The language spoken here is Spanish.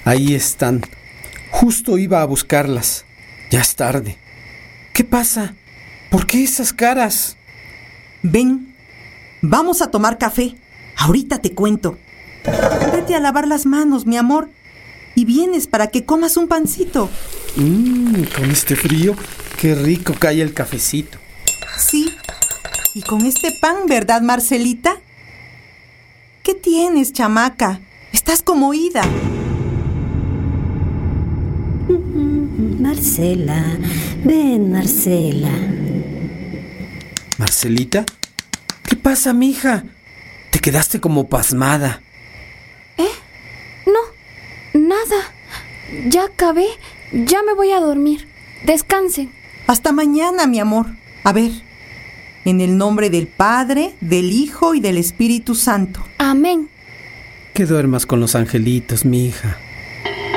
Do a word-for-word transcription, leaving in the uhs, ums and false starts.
Ahí están. Justo iba a buscarlas. Ya es tarde. ¿Qué pasa? ¿Por qué esas caras? Ven, vamos a tomar café. Ahorita te cuento. Vete a lavar las manos, mi amor. Y vienes para que comas un pancito. Mmm, con este frío, qué rico cae el cafecito. Sí. Y con este pan, ¿verdad, Marcelita? ¿Qué tienes, chamaca? Estás como oída. Marcela, ven, Marcela. ¿Marcelita? ¿Qué pasa, mija? Te quedaste como pasmada. ¿Eh? No, nada. Ya acabé, ya me voy a dormir. Descansen. Hasta mañana, mi amor. A ver, en el nombre del Padre, del Hijo y del Espíritu Santo. Amén. Que duermas con los angelitos, mija.